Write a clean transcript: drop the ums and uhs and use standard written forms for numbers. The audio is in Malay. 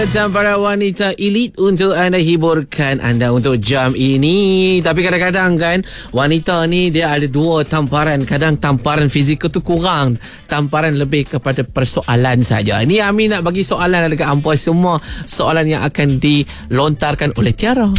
Dan para wanita elit untuk anda hiburkan anda untuk jam ini. Tapi kadang-kadang kan wanita ni dia ada dua tamparan. Kadang tamparan fizikal tu kurang, tamparan lebih kepada persoalan saja. Ni Ami nak bagi soalan dekat hampa semua, soalan yang akan dilontarkan oleh Tiara.